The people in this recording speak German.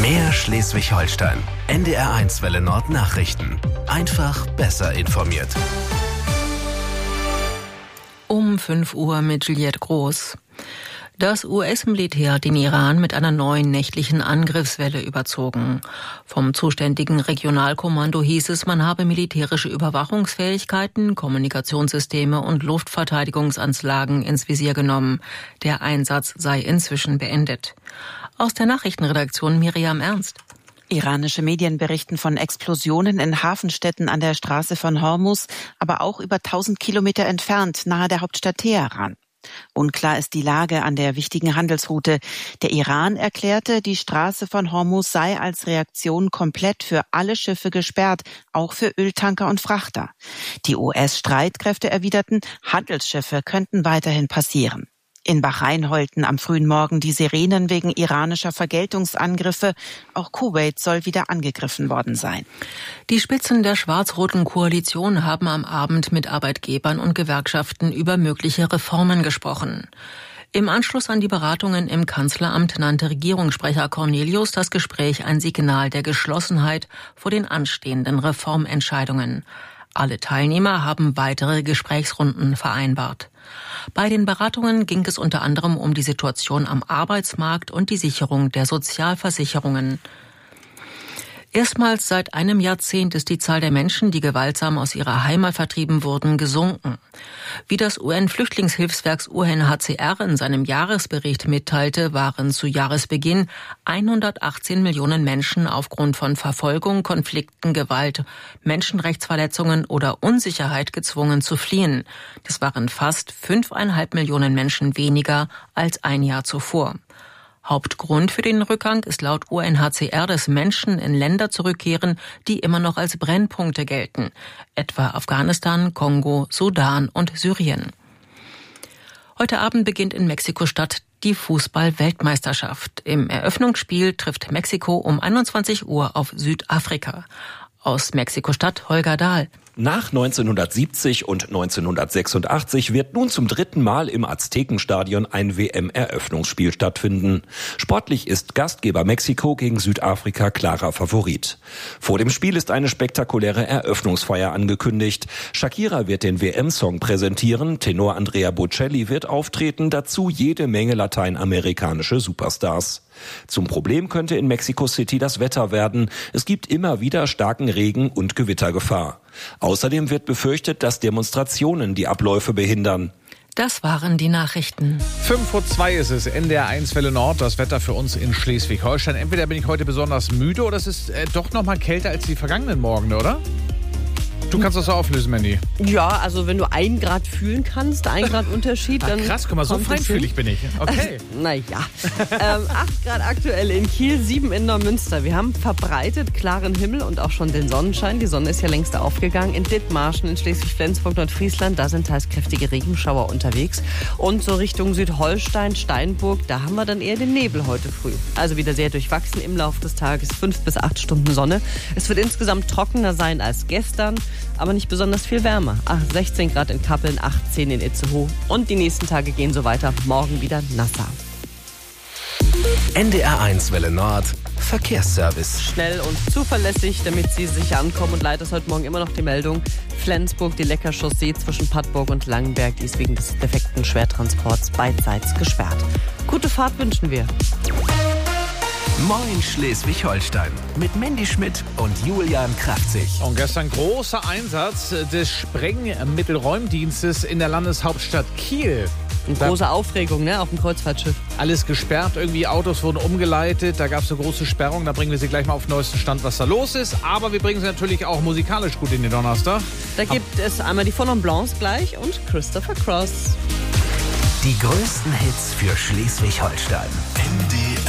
Mehr Schleswig-Holstein. NDR1 Welle Nord Nachrichten. Einfach besser informiert. Um 5 Uhr mit Juliette Groß. Das US-Militär hat den Iran mit einer neuen nächtlichen Angriffswelle überzogen. Vom zuständigen Regionalkommando hieß es, man habe militärische Überwachungsfähigkeiten, Kommunikationssysteme und Luftverteidigungsanlagen ins Visier genommen. Der Einsatz sei inzwischen beendet. Aus der Nachrichtenredaktion Miriam Ernst. Iranische Medien berichten von Explosionen in Hafenstädten an der Straße von Hormuz, aber auch über 1000 Kilometer entfernt, nahe der Hauptstadt Teheran. Unklar ist die Lage an der wichtigen Handelsroute. Der Iran erklärte, die Straße von Hormuz sei als Reaktion komplett für alle Schiffe gesperrt, auch für Öltanker und Frachter. Die US-Streitkräfte erwiderten, Handelsschiffe könnten weiterhin passieren. In Bahrain heulten am frühen Morgen die Sirenen wegen iranischer Vergeltungsangriffe. Auch Kuwait soll wieder angegriffen worden sein. Die Spitzen der schwarz-roten Koalition haben am Abend mit Arbeitgebern und Gewerkschaften über mögliche Reformen gesprochen. Im Anschluss an die Beratungen im Kanzleramt nannte Regierungssprecher Cornelius das Gespräch ein Signal der Geschlossenheit vor den anstehenden Reformentscheidungen. Alle Teilnehmer haben weitere Gesprächsrunden vereinbart. Bei den Beratungen ging es unter anderem um die Situation am Arbeitsmarkt und die Sicherung der Sozialversicherungen. Erstmals seit einem Jahrzehnt ist die Zahl der Menschen, die gewaltsam aus ihrer Heimat vertrieben wurden, gesunken. Wie das UN-Flüchtlingshilfswerk UNHCR in seinem Jahresbericht mitteilte, waren zu Jahresbeginn 118 Millionen Menschen aufgrund von Verfolgung, Konflikten, Gewalt, Menschenrechtsverletzungen oder Unsicherheit gezwungen zu fliehen. Das waren fast 5,5 Millionen Menschen weniger als ein Jahr zuvor. Hauptgrund für den Rückgang ist laut UNHCR, dass Menschen in Länder zurückkehren, die immer noch als Brennpunkte gelten, etwa Afghanistan, Kongo, Sudan und Syrien. Heute Abend beginnt in Mexiko-Stadt die Fußball-Weltmeisterschaft. Im Eröffnungsspiel trifft Mexiko um 21 Uhr auf Südafrika. Aus Mexiko-Stadt Holger Dahl. Nach 1970 und 1986 wird nun zum 3. Mal im Aztekenstadion ein WM-Eröffnungsspiel stattfinden. Sportlich ist Gastgeber Mexiko gegen Südafrika klarer Favorit. Vor dem Spiel ist eine spektakuläre Eröffnungsfeier angekündigt. Shakira wird den WM-Song präsentieren, Tenor Andrea Bocelli wird auftreten, dazu jede Menge lateinamerikanische Superstars. Zum Problem könnte in Mexico City das Wetter werden. Es gibt immer wieder starken Regen und Gewittergefahr. Außerdem wird befürchtet, dass Demonstrationen die Abläufe behindern. Das waren die Nachrichten. 5:02 Uhr ist es, NDR1 Welle Nord, das Wetter für uns in Schleswig-Holstein. Entweder bin ich heute besonders müde oder es ist doch noch mal kälter als die vergangenen Morgen, oder? Du kannst das so auflösen, Mandy. Ja, also wenn du 1 Grad fühlen kannst, 1 Grad Unterschied, dann... Ach krass, guck mal, so feinfühlig bin ich. Okay. Naja. 8 Grad aktuell in Kiel, 7 in Neumünster. Wir haben verbreitet klaren Himmel und auch schon den Sonnenschein. Die Sonne ist ja längst aufgegangen. In Dithmarschen, in Schleswig-Flensburg, Nordfriesland, da sind teils kräftige Regenschauer unterwegs. Und so Richtung Südholstein, Steinburg, da haben wir dann eher den Nebel heute früh. Also wieder sehr durchwachsen im Laufe des Tages, 5 bis 8 Stunden Sonne. Es wird insgesamt trockener sein als gestern, aber nicht besonders viel wärmer. 16 Grad in Kappeln, 18 in Itzehoe. Und die nächsten Tage gehen so weiter. Morgen wieder nasser. NDR1 Welle Nord Verkehrsservice. Schnell und zuverlässig, damit Sie sicher ankommen. Und leider ist heute Morgen immer noch die Meldung: Flensburg, die Leckerchaussee zwischen Padburg und Langenberg, die ist wegen des defekten Schwertransports beidseits gesperrt. Gute Fahrt wünschen wir. Moin Schleswig-Holstein mit Mandy Schmidt und Julian Kraftzig. Und gestern großer Einsatz des Sprengmittelräumdienstes in der Landeshauptstadt Kiel. Und große Aufregung, ne, auf dem Kreuzfahrtschiff. Alles gesperrt, irgendwie Autos wurden umgeleitet, da gab es eine große Sperrung. Da bringen wir Sie gleich mal auf den neuesten Stand, was da los ist. Aber wir bringen Sie natürlich auch musikalisch gut in den Donnerstag. Da gibt es einmal die Fondant Blancs gleich und Christopher Cross. Die größten Hits für Schleswig-Holstein.